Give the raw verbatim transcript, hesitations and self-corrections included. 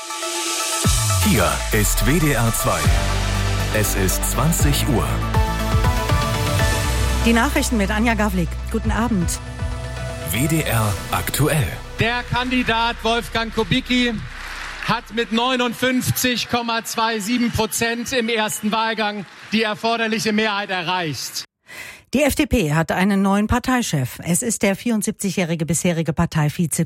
Hier ist W D R zwei. Es ist zwanzig Uhr. Die Nachrichten mit Anja Gawlik. Guten Abend. W D R aktuell. Der Kandidat Wolfgang Kubicki hat mit neunundfünfzig Komma siebenundzwanzig Prozent im ersten Wahlgang die erforderliche Mehrheit erreicht. Die F D P hat einen neuen Parteichef. Es ist der vierundsiebzigjährige bisherige Parteivize